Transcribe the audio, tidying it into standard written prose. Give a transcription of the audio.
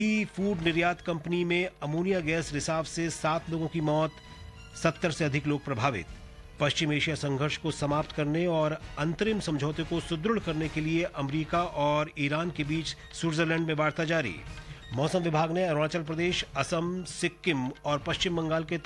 की फूड निर्यात कंपनी में अमोनिया गैस रिसाव से 7 लोगों की मौत, 70 से अधिक लोग प्रभावित। पश्चिम एशिया संघर्ष को समाप्त करने और अंतरिम समझौते को सुदृढ़ करने के लिए अमेरिका और ईरान के बीच स्विट्जरलैंड में वार्ता जारी। मौसम विभाग ने अरुणाचल प्रदेश, असम, सिक्किम और पश्चिम बंगाल के